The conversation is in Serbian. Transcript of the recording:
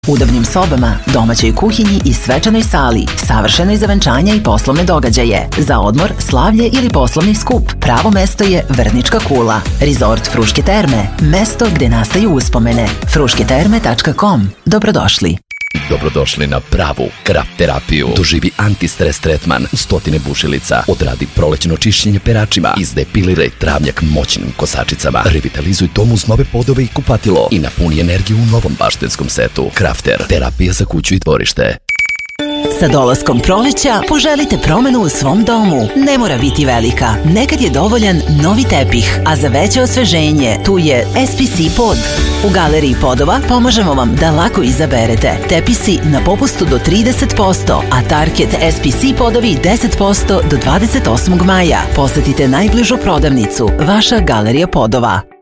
Udobnim sobama, domaćoj kuhinji i svečanoj sali, savršenoj za venčanja i poslovne događaje. Za odmor, slavlje ili poslovni skup, pravo mesto je Vrnička kula. Resort Fruške terme, mesto gde nastaju uspomene. frušketerme.com. Dobrodošli. Dobrodošli na pravu kraft terapiju. Doživi antistres tretman u 100 bušilica. Odradi prolećno čišćenje peračima. Izdepiliraj travnjak moćnim kosačicama. Revitalizuj dom uz nove podove i kupatilo. I napuni energiju u novom baštenskom setu. Krafter, terapija za kuću i dvorište. Sa dolaskom proleća poželite promenu u svom domu. Ne mora biti velika. Nekad je dovoljan novi tepih, a za veće osveženje tu je SPC pod. U Galeriji podova pomažemo vam da lako izaberete. Tepisi na popustu do 30%, a Target SPC podovi 10% do 28. maja. Posetite najbližu prodavnicu. Vaša Galerija podova.